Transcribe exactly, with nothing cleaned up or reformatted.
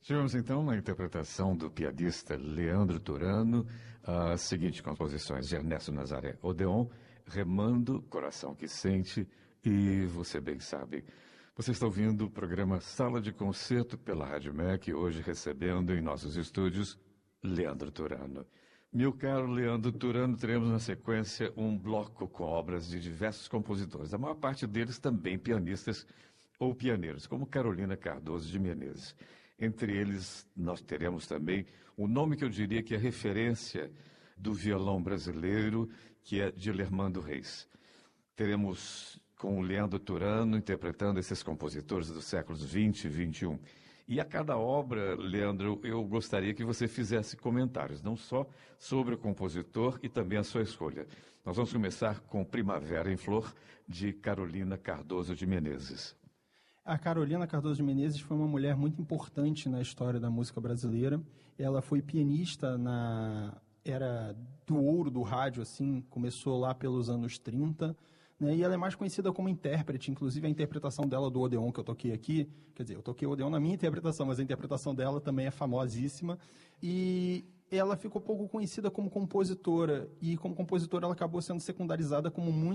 Tivemos então na interpretação do pianista Leandro Turano as seguintes composições de Ernesto Nazaré Odeon: Remando, Coração que Sente e Você Bem Sabe. Você está ouvindo o programa Sala de Concerto pela Rádio M E C, hoje recebendo em nossos estúdios Leandro Turano. Meu caro Leandro Turano, teremos na sequência um bloco com obras de diversos compositores, a maior parte deles também pianistas ou pianeiros, como Carolina Cardoso de Menezes. Entre eles, nós teremos também o nome que eu diria que é referência do violão brasileiro, que é Dilermando Reis. Teremos com o Leandro Turano interpretando esses compositores dos séculos vinte e vinte e um. E a cada obra, Leandro, eu gostaria que você fizesse comentários, não só sobre o compositor e também a sua escolha. Nós vamos começar com Primavera em Flor, de Carolina Cardoso de Menezes. A Carolina Cardoso de Menezes foi uma mulher muito importante na história da música brasileira. Ela foi pianista na era do ouro do rádio, assim, começou lá pelos anos trinta, né? E ela é mais conhecida como intérprete, inclusive a interpretação dela do Odeon que eu toquei aqui, quer dizer, eu toquei o Odeon na minha interpretação, mas a interpretação dela também é famosíssima. E ela ficou pouco conhecida como compositora, e como compositora ela acabou sendo secundarizada como muito